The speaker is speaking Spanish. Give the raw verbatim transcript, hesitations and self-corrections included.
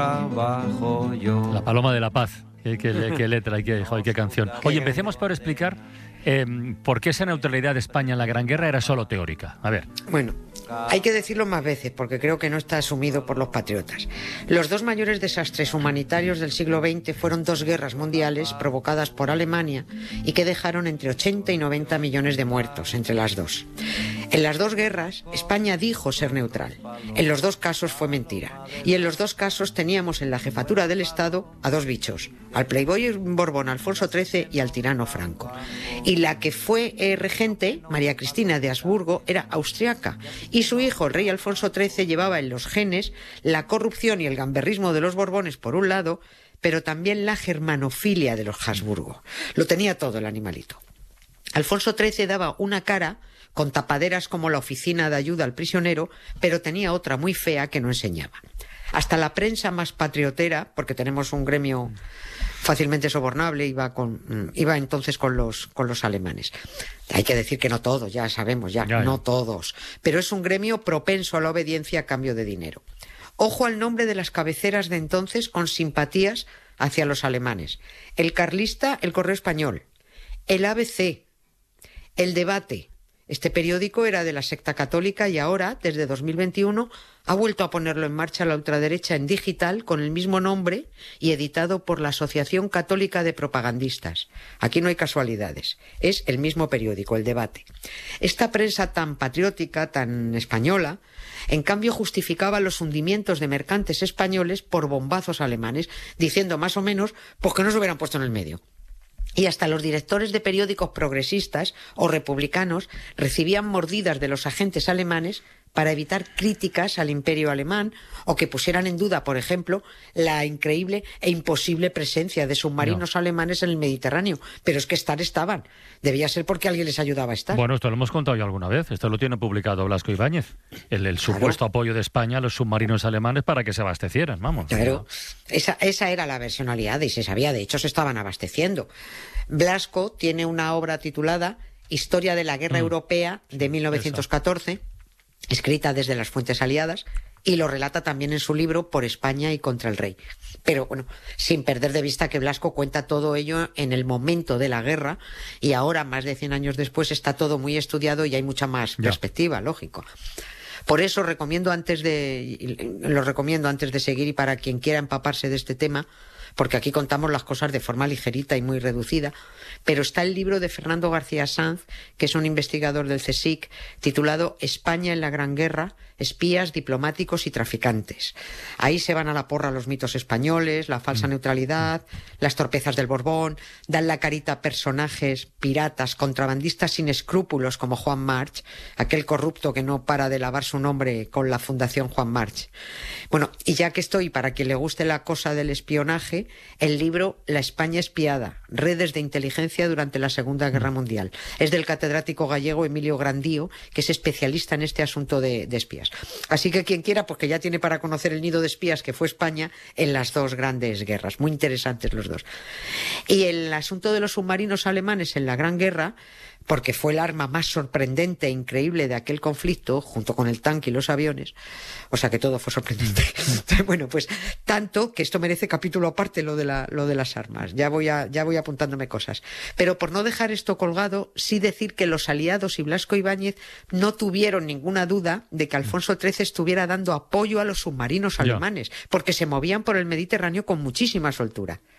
Trabajo yo. La Paloma de la Paz. Qué, qué, qué letra y qué, joder, qué canción. Oye, empecemos por explicar eh, por qué esa neutralidad de España en la Gran Guerra era solo teórica. A ver. Bueno, hay que decirlo más veces porque creo que no está asumido por los patriotas. Los dos mayores desastres humanitarios del siglo veinte fueron dos guerras mundiales provocadas por Alemania y que dejaron entre ochenta y noventa millones de muertos entre las dos. En las dos guerras, España dijo ser neutral. En los dos casos fue mentira. Y en los dos casos teníamos en la jefatura del Estado a dos bichos, al playboy Borbón Alfonso trece y al tirano Franco. Y la que fue eh, regente, María Cristina de Habsburgo, era austriaca. Y su hijo, el rey Alfonso trece, llevaba en los genes la corrupción y el gamberrismo de los Borbones por un lado, pero también la germanofilia de los Habsburgo. Lo tenía todo el animalito. Alfonso trece daba una cara con tapaderas como la oficina de ayuda al prisionero, pero tenía otra muy fea que no enseñaba. Hasta la prensa más patriotera, porque tenemos un gremio fácilmente sobornable, iba con iba entonces con los con los alemanes. Hay que decir que no todos, ya sabemos, ya, ya no ya. todos, pero es un gremio propenso a la obediencia a cambio de dinero. Ojo al nombre de las cabeceras de entonces con simpatías hacia los alemanes. El Carlista, el Correo Español, el A B C, el Debate. Este periódico era de la secta católica y ahora, desde dos mil veintiuno, ha vuelto a ponerlo en marcha la ultraderecha en digital con el mismo nombre y editado por la Asociación Católica de Propagandistas. Aquí no hay casualidades. Es el mismo periódico, El Debate. Esta prensa tan patriótica, tan española, en cambio justificaba los hundimientos de mercantes españoles por bombazos alemanes, diciendo más o menos pues que no se hubieran puesto en el medio. Y hasta los directores de periódicos progresistas o republicanos recibían mordidas de los agentes alemanes para evitar críticas al imperio alemán o que pusieran en duda, por ejemplo, la increíble e imposible presencia de submarinos no. alemanes en el Mediterráneo. Pero es que estar estaban. Debía ser porque alguien les ayudaba a estar. Bueno, esto lo hemos contado ya alguna vez. Esto lo tiene publicado Blasco Ibáñez. El, el supuesto claro. apoyo de España a los submarinos alemanes para que se abastecieran, vamos. Claro, esa, esa era la versión aliada y se sabía. De hecho, se estaban abasteciendo. Blasco tiene una obra titulada Historia de la Guerra mm. Europea de mil novecientos catorce, Esa. escrita desde las fuentes aliadas, y lo relata también en su libro Por España y contra el Rey. Pero bueno, sin perder de vista que Blasco cuenta todo ello en el momento de la guerra y ahora, más de cien años después, está todo muy estudiado y hay mucha más ya. perspectiva, lógico. Por eso recomiendo antes de lo recomiendo antes de seguir y para quien quiera empaparse de este tema, porque aquí contamos las cosas de forma ligerita y muy reducida, pero está el libro de Fernando García Sanz, que es un investigador del CSIC, titulado España en la Gran Guerra, espías, diplomáticos y traficantes. Ahí se van a la porra los mitos españoles, la falsa neutralidad, las torpezas del Borbón, dan la carita a personajes, piratas, contrabandistas sin escrúpulos como Juan March, aquel corrupto que no para de lavar su nombre con la Fundación Juan March. Bueno, y ya que estoy, para quien le guste la cosa del espionaje, el libro La España espiada, redes de inteligencia durante la Segunda Guerra Mundial. Es del catedrático gallego Emilio Grandío, que es especialista en este asunto de, de espías. Así que quien quiera, porque ya tiene para conocer el nido de espías que fue España en las dos grandes guerras. Muy interesantes los dos. Y el asunto de los submarinos alemanes en la Gran Guerra, porque fue el arma más sorprendente e increíble de aquel conflicto, junto con el tanque y los aviones. O sea que todo fue sorprendente. Bueno, pues tanto que esto merece capítulo aparte, lo de la, lo de las armas. Ya voy a, ya voy apuntándome cosas. Pero por no dejar esto colgado, sí decir que los aliados y Blasco Ibáñez no tuvieron ninguna duda de que Alfonso trece estuviera dando apoyo a los submarinos alemanes, porque se movían por el Mediterráneo con muchísima soltura.